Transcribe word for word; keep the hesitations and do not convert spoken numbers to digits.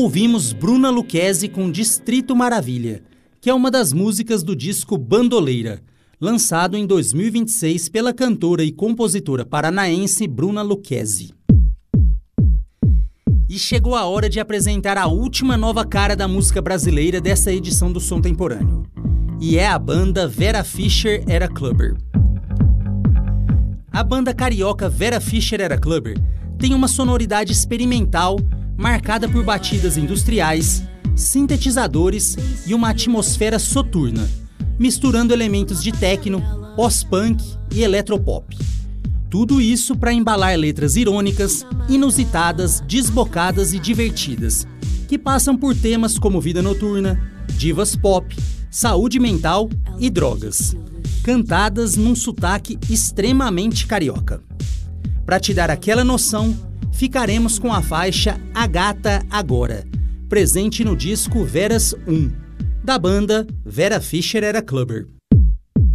Ouvimos Bruna Lucchesi com Distrito Maravilha, que é uma das músicas do disco Bandoleira, lançado em dois mil e vinte e seis pela cantora e compositora paranaense Bruna Lucchesi. E chegou a hora de apresentar a última nova cara da música brasileira dessa edição do Som Temporâneo. E é a banda Vera Fischer Era Clubber. A banda carioca Vera Fischer Era Clubber tem uma sonoridade experimental marcada por batidas industriais, sintetizadores e uma atmosfera soturna, misturando elementos de techno, pós-punk e eletropop. Tudo isso para embalar letras irônicas, inusitadas, desbocadas e divertidas, que passam por temas como vida noturna, divas pop, saúde mental e drogas, cantadas num sotaque extremamente carioca. Para te dar aquela noção, ficaremos com a faixa A Gata Agora, presente no disco Veras um, da banda Vera Fischer Era Clubber.